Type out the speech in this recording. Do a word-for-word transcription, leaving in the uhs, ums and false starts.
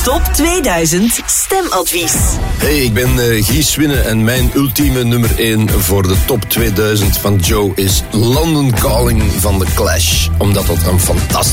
Top tweeduizend Stemadvies. Hey, ik ben uh, Guy Winne en mijn ultieme nummer één voor de Top tweeduizend van Joe is London Calling van The Clash. Omdat dat een fantastisch